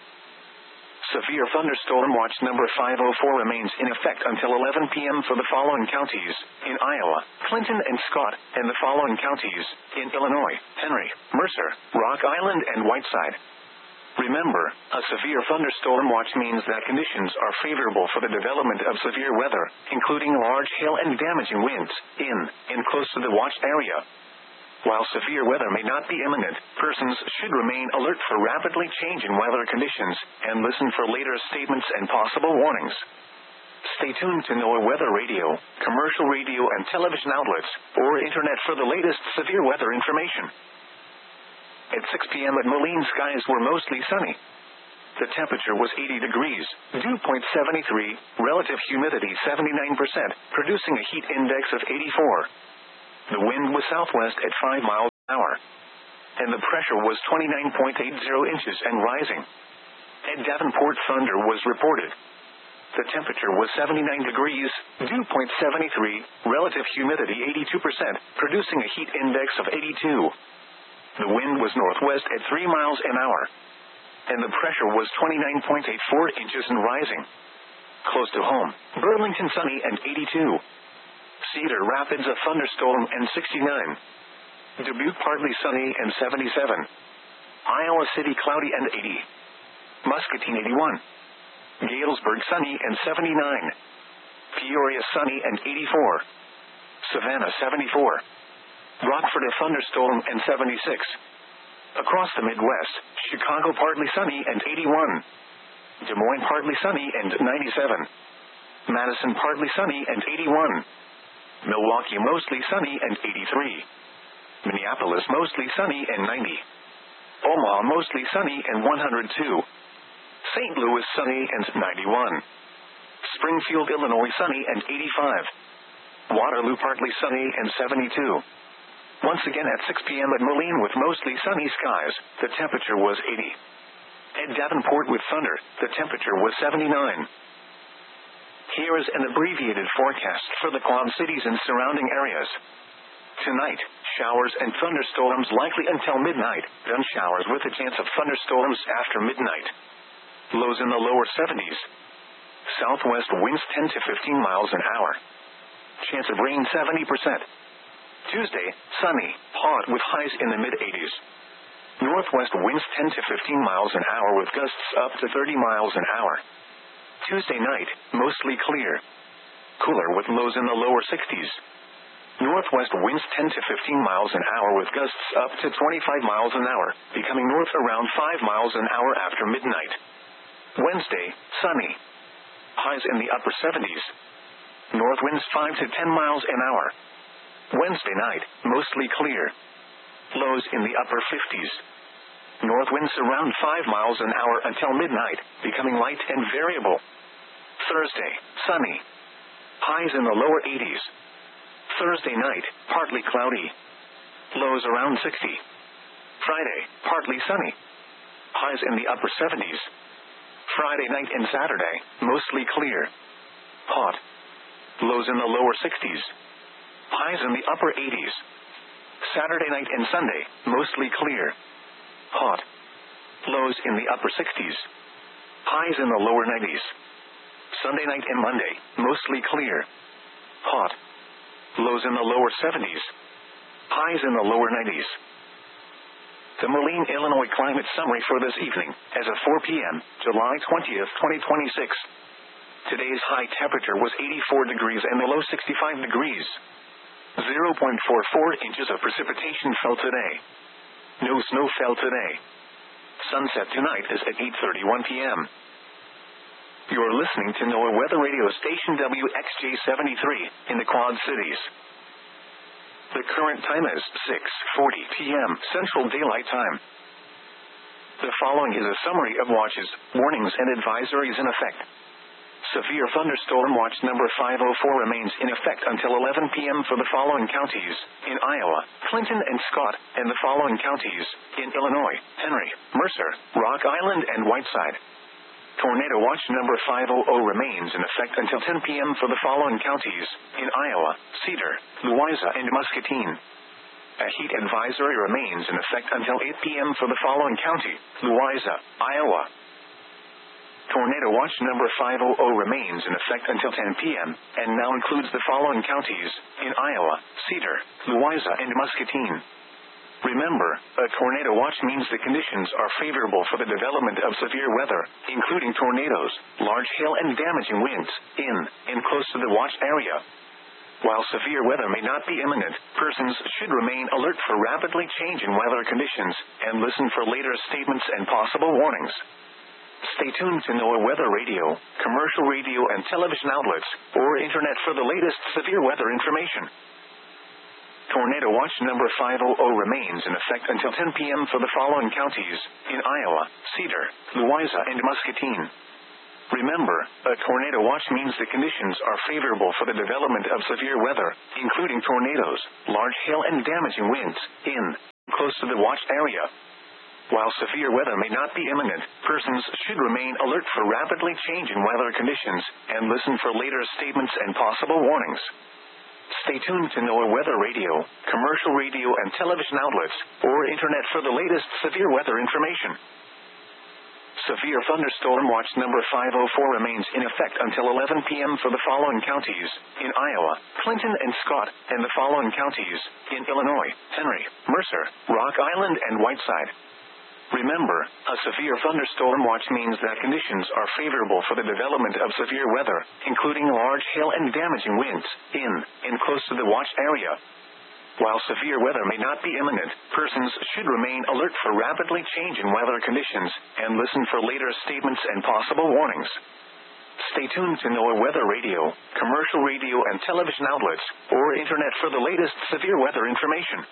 A: Severe thunderstorm watch number 504 remains in effect until 11 p.m. for the following counties: in Iowa, Clinton and Scott, and the following counties: in Illinois, Henry, Mercer, Rock Island, and Whiteside. Remember, a severe thunderstorm watch means that conditions are favorable for the development of severe weather, including large hail and damaging winds, in and close to the watch area. While severe weather may not be imminent, persons should remain alert for rapidly changing weather conditions and listen for later statements and possible warnings. Stay tuned to NOAA Weather Radio, commercial radio and television outlets, or internet for the latest severe weather information. At 6 p.m. at Moline, skies were mostly sunny. The temperature was 80 degrees, dew point 73, relative humidity 79%, producing a heat index of 84. The wind was southwest at 5 miles hour. And the pressure was 29.80 inches and rising. At Davenport, thunder was reported. The temperature was 79 degrees, dew point 73, relative humidity 82%, producing a heat index of 82. The wind was northwest at 3 miles an hour. And the pressure was 29.84 inches and rising. Close to home, Burlington sunny and 82. Cedar Rapids a thunderstorm and 69. Dubuque partly sunny and 77. Iowa City cloudy and 80. Muscatine 81. Galesburg sunny and 79. Peoria sunny and 84. Savannah 74. Rockford a thunderstorm and 76. Across the Midwest, Chicago partly sunny and 81. Des Moines partly sunny and 97. Madison partly sunny and 81. Milwaukee mostly sunny and 83. Minneapolis mostly sunny and 90. Omaha mostly sunny and 102. St. Louis sunny and 91. Springfield, Illinois sunny and 85. Waterloo partly sunny and 72. Once again at 6 p.m. at Moline with mostly sunny skies, the temperature was 80. At Davenport with thunder, the temperature was 79. Here is an abbreviated forecast for the Quad Cities and surrounding areas. Tonight, showers and thunderstorms likely until midnight, then showers with a chance of thunderstorms after midnight. Lows in the lower 70s. Southwest winds 10 to 15 miles an hour. Chance of rain 70%. Tuesday, sunny, hot with highs in the mid-80s. Northwest winds 10 to 15 miles an hour with gusts up to 30 miles an hour. Tuesday night, mostly clear. Cooler with lows in the lower 60s. Northwest winds 10 to 15 miles an hour with gusts up to 25 miles an hour, becoming north around 5 miles an hour after midnight. Wednesday, sunny. Highs in the upper 70s. North winds 5 to 10 miles an hour. Wednesday night, mostly clear. Lows in the upper 50s. North winds around 5 miles an hour until midnight, becoming light and variable. Thursday, sunny. Highs in the lower 80s. Thursday night, partly cloudy. Lows around 60. Friday, partly sunny. Highs in the upper 70s. Friday night and Saturday, mostly clear. Hot. Lows in the lower 60s. Highs in the upper 80s. Saturday night and Sunday, mostly clear. Hot. Lows in the upper 60s. Highs in the lower 90s. Sunday night and Monday, mostly clear. Hot. Lows in the lower 70s. Highs in the lower 90s. The Moline, Illinois climate summary for this evening, as of 4 p.m., July 20th, 2026. Today's high temperature was 84 degrees and the low 65 degrees. 0.44 inches of precipitation fell today. No snow fell today. Sunset tonight is at 8:31 p.m. You're listening to NOAA Weather Radio Station WXJ73 in the Quad Cities. The current time is 6:40 p.m. Central Daylight Time. The following is a summary of watches, warnings, and advisories in effect. Severe thunderstorm watch number 504 remains in effect until 11 p.m. for the following counties: in Iowa, Clinton and Scott, and the following counties: in Illinois, Henry, Mercer, Rock Island, and Whiteside. Tornado watch number 500 remains in effect until 10 p.m. for the following counties: in Iowa, Cedar, Louisa, and Muscatine. A heat advisory remains in effect until 8 p.m. for the following county: Louisa, Iowa. Tornado watch number 500 remains in effect until 10 p.m. and now includes the following counties: in Iowa, Cedar, Louisa, and Muscatine. Remember, a tornado watch means the conditions are favorable for the development of severe weather, including tornadoes, large hail, and damaging winds, in and close to the watch area. While severe weather may not be imminent, persons should remain alert for rapidly changing weather conditions and listen for later statements and possible warnings. Stay tuned to NOAA Weather Radio, commercial radio and television outlets, or internet for the latest severe weather information. Tornado watch number 500 remains in effect until 10 p.m. for the following counties: in Iowa, Cedar, Louisa, and Muscatine. Remember, a tornado watch means the conditions are favorable for the development of severe weather, including tornadoes, large hail, and damaging winds, in to the watch area. While severe weather may not be imminent, persons should remain alert for rapidly changing weather conditions and listen for later statements and possible warnings. Stay tuned to NOAA Weather Radio, commercial radio and television outlets, or internet for the latest severe weather information. Severe thunderstorm watch number 504 remains in effect until 11 p.m. for the following counties: in Iowa, Clinton and Scott, and the following counties: in Illinois, Henry, Mercer, Rock Island, and Whiteside. Remember, a severe thunderstorm watch means that conditions are favorable for the development of severe weather, including large hail and damaging winds, in and close to the watch area. While severe weather may not be imminent, persons should remain alert for rapidly changing weather conditions and listen for later statements and possible warnings. Stay tuned to NOAA Weather Radio, commercial radio and television outlets, or internet for the latest severe weather information.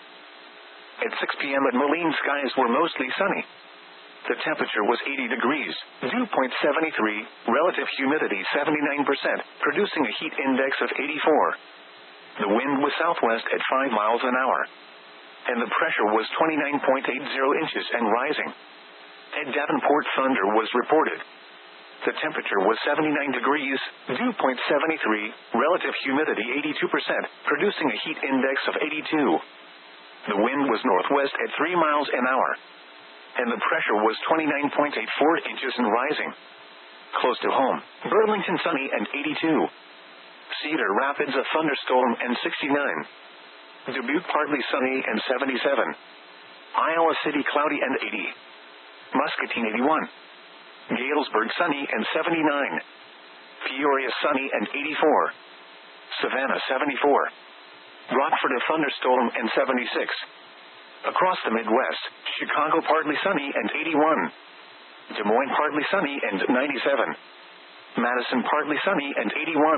A: At 6 p.m. at Moline, skies were mostly sunny. The temperature was 80 degrees, dew point 73, relative humidity 79%, producing a heat index of 84. The wind was southwest at 5 miles an hour, and the pressure was 29.80 inches and rising. At Davenport, thunder was reported. The temperature was 79 degrees, dew point 73, relative humidity 82%, producing a heat index of 82. The wind was northwest at 3 miles an hour, and the pressure was 29.84 inches and rising. Close to home, Burlington sunny and 82. Cedar Rapids a thunderstorm and 69. Dubuque partly sunny and 77. Iowa City cloudy and 80. Muscatine 81. Galesburg sunny and 79. Peoria sunny and 84. Savannah 74. Rockford a thunderstorm and 76. Across the Midwest, Chicago partly sunny and 81. Des Moines partly sunny and 97. Madison partly sunny and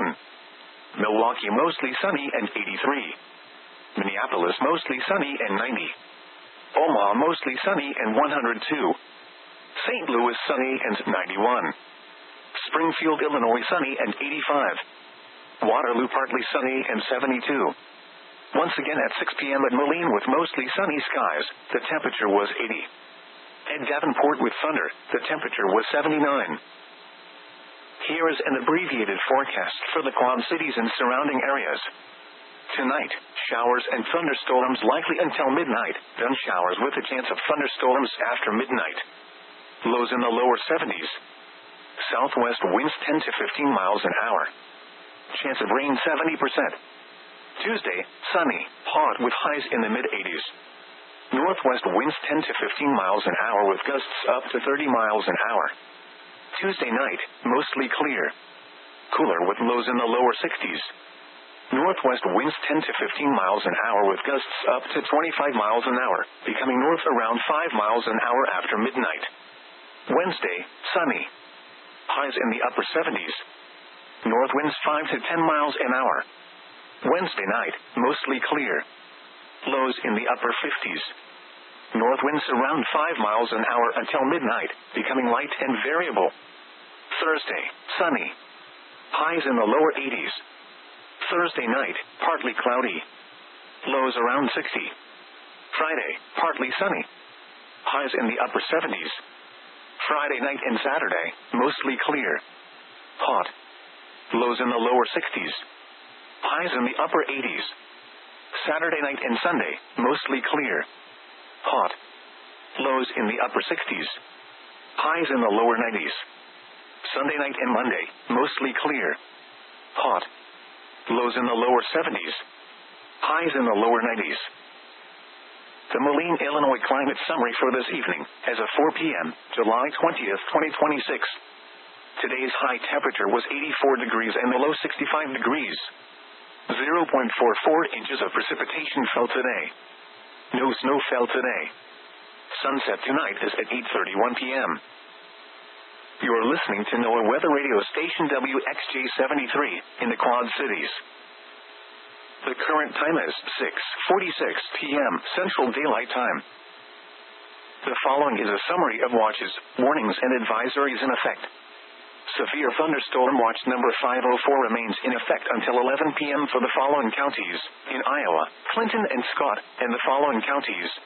A: 81. Milwaukee mostly sunny and 83. Minneapolis mostly sunny and 90. Omaha mostly sunny and 102. St. Louis sunny and 91. Springfield, Illinois sunny and 85. Waterloo partly sunny and 72. Once again at 6 p.m. at Moline with mostly sunny skies, the temperature was 80. At Davenport with thunder, the temperature was 79. Here is an abbreviated forecast for the Quad Cities and surrounding areas. Tonight, showers and thunderstorms likely until midnight, then showers with a chance of thunderstorms after midnight. Lows in the lower 70s. Southwest winds 10 to 15 miles an hour. Chance of rain 70%. Tuesday, sunny, hot with highs in the mid-80s. Northwest winds 10 to 15 miles an hour with gusts up to 30 miles an hour. Tuesday night, mostly clear. Cooler with lows in the lower 60s. Northwest winds 10 to 15 miles an hour with gusts up to 25 miles an hour, becoming north around 5 miles an hour after midnight. Wednesday, sunny. Highs in the upper 70s. North winds 5 to 10 miles an hour. Wednesday night, mostly clear. Lows in the upper 50s. North winds around 5 miles an hour until midnight, becoming light and variable. Thursday, sunny. Highs in the lower 80s. Thursday night, partly cloudy. Lows around 60. Friday, partly sunny. Highs in the upper 70s. Friday night and Saturday, mostly clear. Hot. Lows in the lower 60s. Highs in the upper 80s. Saturday night and Sunday, mostly clear. Hot. Lows in the upper 60s. Highs in the lower 90s. Sunday night and Monday, mostly clear. Hot. Lows in the lower 70s. Highs in the lower 90s. The Moline, Illinois climate summary for this evening, as of 4 p.m., July 20th, 2026. Today's high temperature was 84 degrees and the low 65 degrees. 0.44 inches of precipitation fell today. No snow fell today. Sunset tonight is at 8:31 p.m. You are listening to NOAA Weather Radio Station WXJ-73 in the Quad Cities. The current time is 6:46 p.m. Central Daylight Time. The following is a summary of watches, warnings, and advisories in effect. Severe thunderstorm watch number 504 remains in effect until 11 p.m. for the following counties: in Iowa, Clinton and Scott, and the following counties: